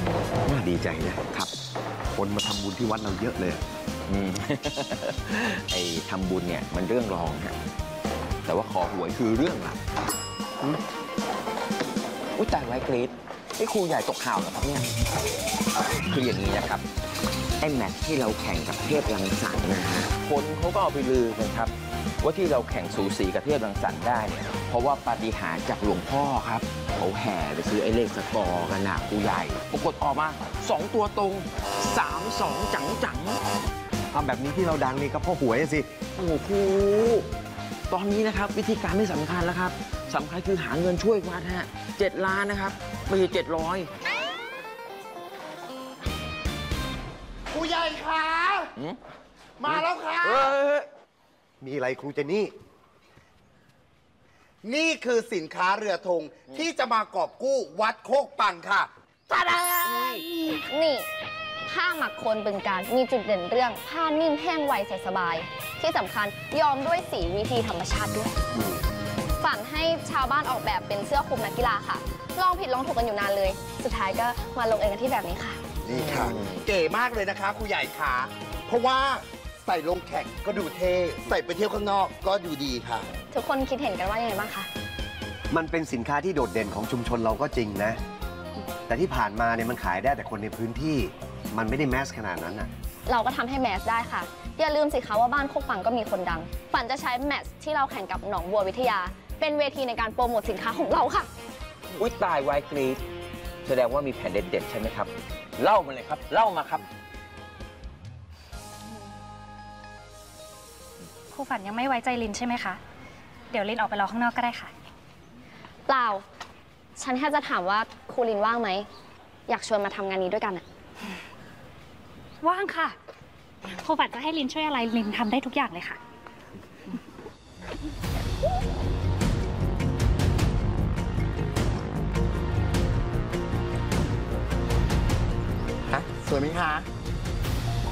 น่าดีใจนะครับคนมาทำบุญที่วัดเราเยอะเลยไอ้ทำบุญเนี่ยมันเรื่องรองฮะแต่ว่าขอหวยคือเรื่องหลักอุ้ยตายไว้กรี๊ดไอ้ครูใหญ่ตกข่าวเหรอครับเนี่ยคืออย่างนี้นะครับไอ้แมตช์ที่เราแข่งกับเทพรังสรรค์นะฮะคนเขาก็เอาไปลือกันครับว่าที่เราแข่งสูสีกับเทพรังสรรค์ได้เนี่ยเพราะว่าปาฏิหาริย์จากหลวงพ่อครับเขาแห่ไปซื้อไอ้เลขสกอร์กันนะครูใหญ่ปรากฏออกมา2 ตัวตรง3-2จังทำแบบนี้ที่เราดังนี่ก็เพราะหวยสิโอ้โหครูตอนนี้นะครับวิธีการไม่สำคัญแล้วครับสำคัญคือหาเงินช่วยวัดฮะ7 ล้านนะครับไม่ใช่700 ครูใหญ่ค่ะมาแล้วค่ะมีอะไรครูเจนนี่นี่คือสินค้าเรือธงที่จะมากอบกู้วัดโคกปังค่ะตาดานี่ผ้าหมักโคนบึงการมีจุดเด่นเรื่องผ้านิ่มแห้งไวใส่สบายที่สำคัญยอมด้วยสีวิธีธรรมชาติด้วยฝันให้ชาวบ้านออกแบบเป็นเสื้อคลุมนักกีฬาค่ะลองผิดลองถูกกันอยู่นานเลยสุดท้ายก็มาลงเอยกันที่แบบนี้ค่ะนี่ค่ะเก๋มากเลยนะคะครูใหญ่ค่ะเพราะว่าใส่ลงแข่งก็ดูเท่ใส่ไปเที่ยวข้างนอกก็ดูดีค่ะทุกคนคิดเห็นกันว่ายังไงบ้างคะมันเป็นสินค้าที่โดดเด่นของชุมชนเราก็จริงนะแต่ที่ผ่านมาเนี่ยมันขายได้แต่คนในพื้นที่มันไม่ได้แมสขนาดนั้นน่ะเราก็ทำให้แมสได้ค่ะอย่าลืมสิคะว่าบ้านโคกปังก็มีคนดังฝันจะใช้แมสที่เราแข่งกับหนองบัววิทยาเป็นเวทีในการโปรโมทสินค้าของเราค่ะอุ้ยตายไว้กรี๊ดแสดงว่ามีแผนเด็ดๆใช่ไหมครับเล่ามาเลยครับเล่ามาครับครูฝันยังไม่ไว้ใจลินใช่ไหมคะเดี๋ยวลินออกไปรอข้างนอกก็ได้ค่ะเปล่าฉันแค่จะถามว่าครูลินว่างไหมอยากชวนมาทำงานนี้ด้วยกันอะว่างค่ะครูฝันจะให้ลินช่วยอะไรลินทำได้ทุกอย่างเลยค่ะสวยไหมคะ